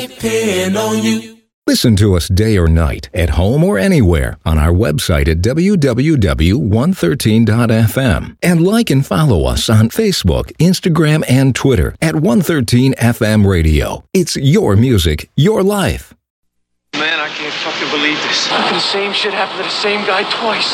Depend on you. Listen to us day or night, at home or anywhere, on our website at www.113.fm. And like and follow us on Facebook, Instagram, and Twitter at 113FM Radio. It's your music, your life. Man, I can't fucking believe this. The same shit happened to the same guy twice.